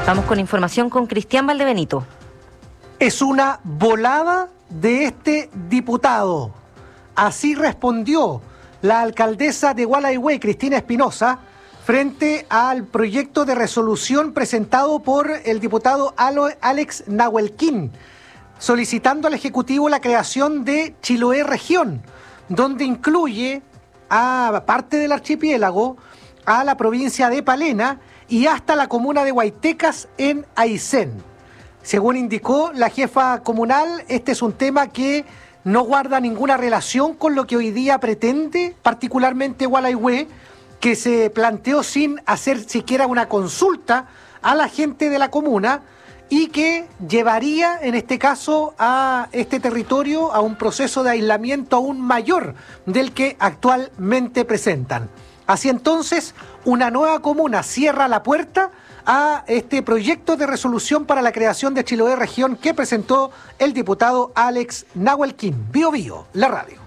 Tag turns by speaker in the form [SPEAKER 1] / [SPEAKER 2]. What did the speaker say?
[SPEAKER 1] Vamos con información con Cristian Valdebenito.
[SPEAKER 2] Es una volada de este diputado. Así respondió la alcaldesa de Gualeguay, Cristina Espinosa, frente al proyecto de resolución presentado por el diputado Alex Nahuelquín, solicitando al Ejecutivo la creación de Chiloé Región, donde incluye a parte del archipiélago, a la provincia de Palena y hasta la comuna de Huaytecas en Aysén. Según indicó la jefa comunal, este es un tema que no guarda ninguna relación con lo que hoy día pretende, particularmente Gualeguay, que se planteó sin hacer siquiera una consulta a la gente de la comuna y que llevaría, en este caso, a este territorio a un proceso de aislamiento aún mayor del que actualmente presentan. Así entonces, una nueva comuna cierra la puerta a este proyecto de resolución para la creación de Chiloé Región que presentó el diputado Alex Nahuelquín. Bio Bio, la radio.